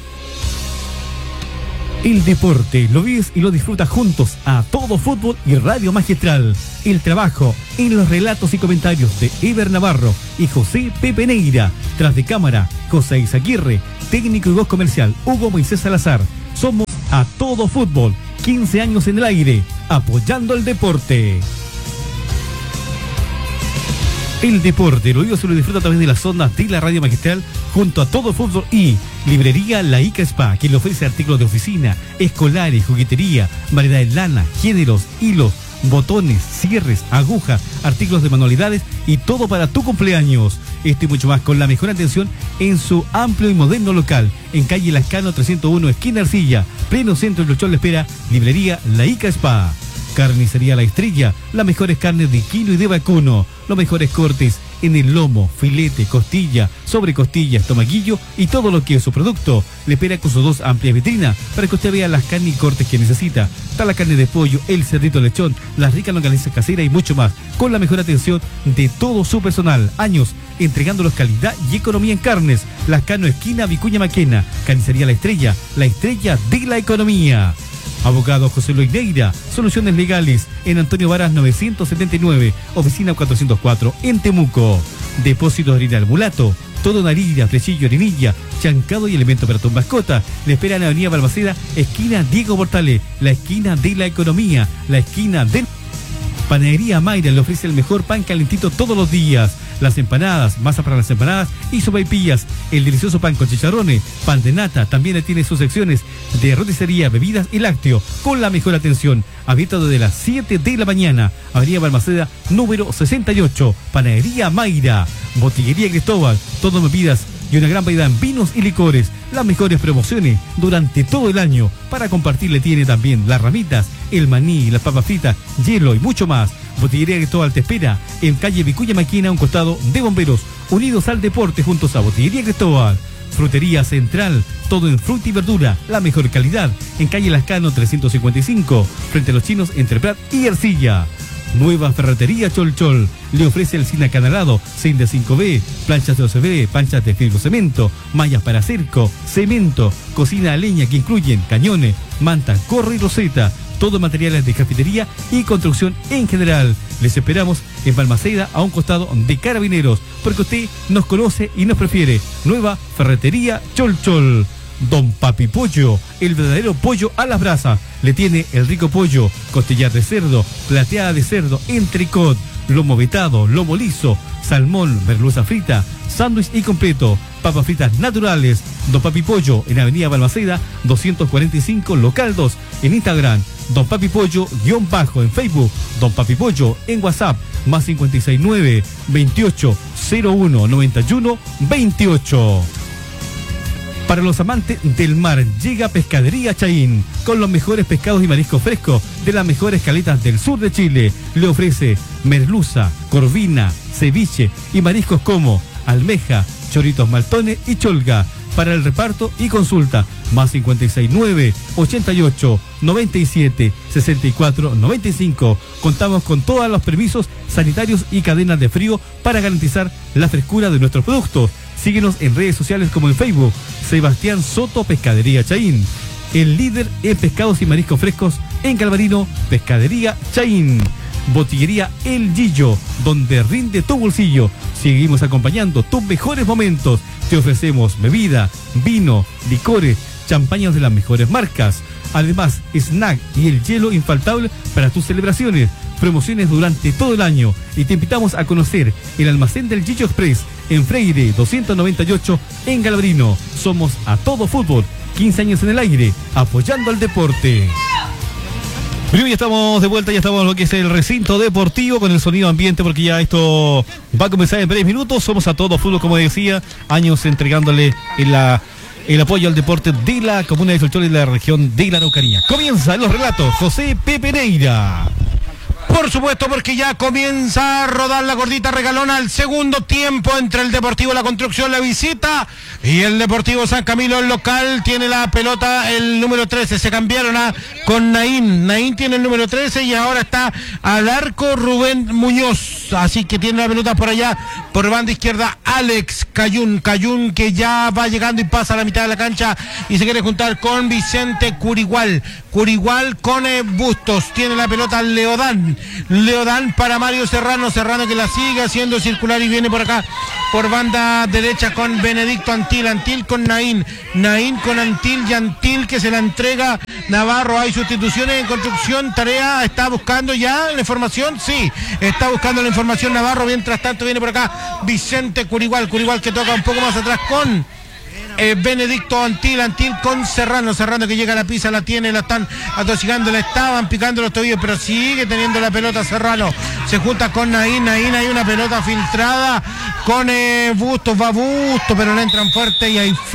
Speaker 1: El deporte lo vives y lo disfrutas juntos a Todo Fútbol y Radio Magistral. El trabajo en los relatos y comentarios de Eber Navarro y José Pepe Neira. Tras de cámara, José Izaguirre. Técnico y voz comercial, Hugo Moisés Salazar. Somos A Todo Fútbol, 15 años en el aire, apoyando el deporte. El deporte lo vivo se lo disfruta a través de las ondas de la Radio Magistral, junto a Todo Fútbol y Librería La Ica Spa, quien le ofrece artículos de oficina, escolares, juguetería, variedad de lana, géneros, hilos, botones, cierres, agujas, artículos de manualidades y todo para tu cumpleaños. Esto y mucho más con la mejor atención en su amplio y moderno local, en calle Lascano 301, esquina Arcilla, pleno centro de Cholchol. Le espera Librería La Ica Spa. Carnicería La Estrella, las mejores carnes de kilo y de vacuno, los mejores cortes en el lomo, filete, costilla, sobrecostilla, estomaguillo y todo lo que es su producto. Le espera con sus dos amplias vitrinas para que usted vea las carnes y cortes que necesita. Está la carne de pollo, el cerdito lechón, las ricas longanizas caseras y mucho más, con la mejor atención de todo su personal. Años entregándolos calidad y economía en carnes. Lascano, esquina Vicuña Maquena. Carnicería La Estrella de la economía. Abogado José Luis Neira, soluciones legales en Antonio Varas 979, oficina 404 en Temuco. Depósito de harina El Mulato, todo en harina, flechillo, harinilla, chancado y elemento para tu mascota. Le espera en Avenida Balmaceda, esquina Diego Portales, la esquina de la economía, la esquina del... Panadería Mayra le ofrece el mejor pan calentito todos los días. Las empanadas, masa para las empanadas y sopaipillas, el delicioso pan con chicharrones, pan de nata, también tiene sus secciones de roticería, bebidas y lácteo, con la mejor atención, abierto desde las 7 de la mañana, Avenida Balmaceda, número 68, Panadería Mayra. Botillería Cristóbal, todo en bebidas y una gran variedad en vinos y licores, las mejores promociones durante todo el año. Para compartir le tiene también las ramitas, el maní, las papas fritas, hielo y mucho más. Botillería Cristóbal te espera en calle Vicuña Maquena, a un costado de Bomberos, unidos al deporte juntos a Botillería Cristóbal. Frutería Central, todo en fruta y verdura, la mejor calidad, en calle Lascano 355, frente a los chinos entre Prat y Arcilla. Nueva Ferretería Cholchol le ofrece el cine acanalado, zinc de 5B, planchas de OCB, planchas de fibrocemento, mallas para cerco, cemento, cocina a leña que incluyen cañones, manta, corro y roseta, todo materiales de cafetería y construcción en general. Les esperamos en Balmaceda, a un costado de Carabineros, porque usted nos conoce y nos prefiere. Nueva Ferretería Cholchol. Don Papi Pollo, el verdadero pollo a las brasas. Le tiene el rico pollo, costillar de cerdo, plateada de cerdo, entrecot, lomo vetado, lomo liso, salmón, merluza frita, sándwich y completo, papas fritas naturales. Don Papi Pollo en Avenida Balmaceda 245, local 2, en Instagram, Don Papi Pollo _ en Facebook, Don Papi Pollo en WhatsApp, más 569 28 01 91 28. Para los amantes del mar, llega Pescadería Chaín, con los mejores pescados y mariscos frescos de las mejores caletas del sur de Chile. Le ofrece merluza, corvina, ceviche y mariscos como almeja, choritos maltones y cholga. Para el reparto y consulta, más 569 88 97 64 95. Contamos con todos los permisos sanitarios y cadenas de frío para garantizar la frescura de nuestros productos. Síguenos en redes sociales como en Facebook, Sebastián Soto Pescadería Chaín, el líder en pescados y mariscos frescos en Galvarino, Pescadería Chaín. Botillería El Gillo, donde rinde tu bolsillo. Seguimos acompañando tus mejores momentos. Te ofrecemos bebida, vino, licores, champañas de las mejores marcas. Además, snack y el hielo infaltable para tus celebraciones. Promociones durante todo el año. Y te invitamos a conocer el almacén del Gillo Express en Freire 298 en Galvarino. Somos a todo fútbol. 15 años en el aire, apoyando al deporte. Bueno, ya estamos de vuelta, ya estamos en lo que es el recinto deportivo con el sonido ambiente, porque ya esto va a comenzar en breves minutos. Somos a todo fútbol, como decía, años entregándole el apoyo al deporte de la comuna de Solchol y de la región de la Araucanía. Comienzan los relatos, José Pepe Neira.
Speaker 2: Por supuesto, porque ya comienza a rodar la gordita regalona al segundo tiempo entre el Deportivo La Construcción, la visita, y el Deportivo San Camilo, el local. Tiene la pelota el número 13, se cambiaron con Naín. Naín tiene el número 13 y ahora está al arco Rubén Muñoz, así que tiene la pelota por allá, por banda izquierda, Alex Cayún, que ya va llegando y pasa a la mitad de la cancha y se quiere juntar con Vicente Curigual con Bustos. Tiene la pelota Leodán para Mario Serrano que la sigue haciendo circular y viene por acá por banda derecha con Benedicto Antil con Naín con Antil y Antil que se la entrega Navarro. Hay sustituciones en Construcción. Tarea está buscando ya la información, sí, está buscando la información Navarro. Mientras tanto viene por acá Vicente Curigual que toca un poco más atrás con Benedicto Antil con Serrano que llega a la pista, la tiene, la están atosigando, le estaban picando los tobillos, pero sigue teniendo la pelota Serrano. Se junta con Naín, hay una pelota filtrada con Bustos, va Bustos, pero le entran fuerte y hay